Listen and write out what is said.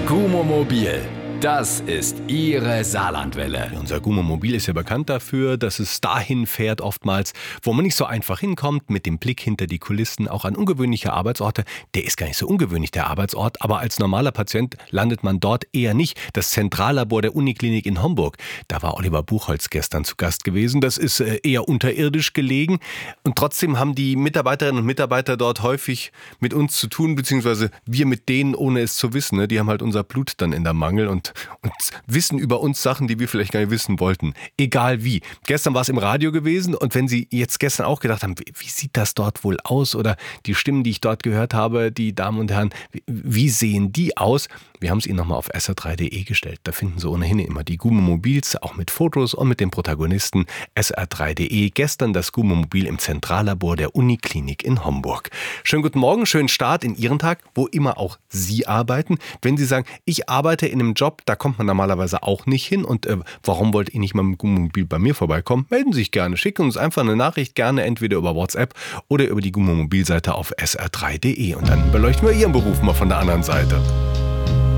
Gummomobil, das ist Ihre Saarlandwelle. Unser Gummomobil ist ja bekannt dafür, dass es dahin fährt oftmals, wo man nicht so einfach hinkommt, mit dem Blick hinter die Kulissen, auch an ungewöhnliche Arbeitsorte. Der ist gar nicht so ungewöhnlich, der Arbeitsort, aber als normaler Patient landet man dort eher nicht. Das Zentrallabor der Uniklinik in Homburg, da war Oliver Buchholz gestern zu Gast gewesen. Das ist eher unterirdisch gelegen und trotzdem haben die Mitarbeiterinnen und Mitarbeiter dort häufig mit uns zu tun, beziehungsweise wir mit denen, ohne es zu wissen. Die haben halt unser Blut dann in der Mangel und wissen über uns Sachen, die wir vielleicht gar nicht wissen wollten. Egal wie. Gestern war es im Radio gewesen und wenn Sie jetzt gestern auch gedacht haben, wie sieht das dort wohl aus? Oder die Stimmen, die ich dort gehört habe, die Damen und Herren, wie sehen die aus? Wir haben es Ihnen nochmal auf sr3.de gestellt. Da finden Sie ohnehin immer die Gummomobils, auch mit Fotos und mit den Protagonisten. sr3.de. Gestern das Gummomobil im Zentrallabor der Uniklinik in Homburg. Schönen guten Morgen, schönen Start in Ihren Tag, wo immer auch Sie arbeiten. Wenn Sie sagen, ich arbeite in einem Job, da kommt man normalerweise auch nicht hin. Und warum wollt ihr nicht mal mit dem Gummomobil bei mir vorbeikommen? Melden Sie sich gerne. Schicken uns einfach eine Nachricht, gerne entweder über WhatsApp oder über die Gummomobilseite auf sr3.de. Und dann beleuchten wir Ihren Beruf mal von der anderen Seite.